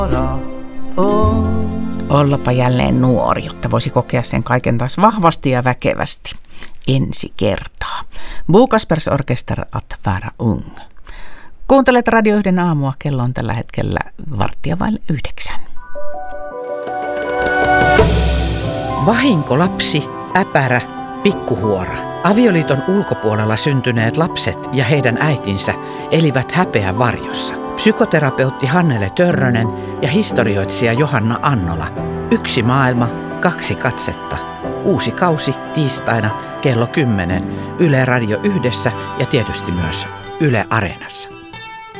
Ollapa jälleen nuori, jotta voisi kokea sen kaiken taas vahvasti ja väkevästi. Ensi kertaa. Bo Kaspers Orkester att vara ung. Kuuntelet Radio 1 aamua, kello on tällä hetkellä 8:15. Vahinkolapsi, äpärä, pikkuhuora. Avioliiton ulkopuolella syntyneet lapset ja heidän äitinsä elivät häpeän varjossa. Psykoterapeutti Hannele Törrönen ja historioitsija Johanna Annola. Yksi maailma, kaksi katsetta. Uusi kausi tiistaina kello 10 Yle Radio 1 ja tietysti myös Yle Areenassa.